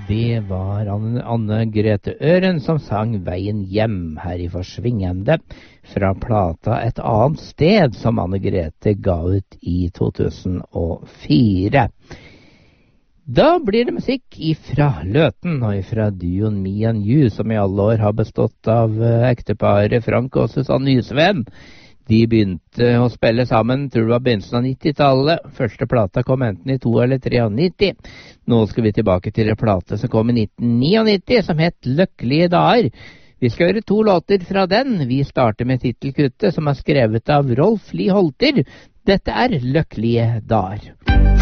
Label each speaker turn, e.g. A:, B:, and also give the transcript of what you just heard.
A: Det var Anne Grete Øren som sang Veien hjem her i Forsvingende fra plata Et annet sted, som Anne Grete ga ut i 2004. Da blir det musikk ifra Løten og ifra duoen Me and You, som i alle år har bestått av ekteparet Frank og Susanne Nysveen. De begynte å spille sammen, tror det var begynnelsen av 90-tallet. Første plata kom enten i 2 eller 93. Nå skal vi tilbake til en plate som kom i 1999, som het Lykkelige dager. Vi skal høre 2 låter fra den. Vi starter med titelkuttet, som er skrevet av Rolf Lie Holter. Dette er Lykkelige dager.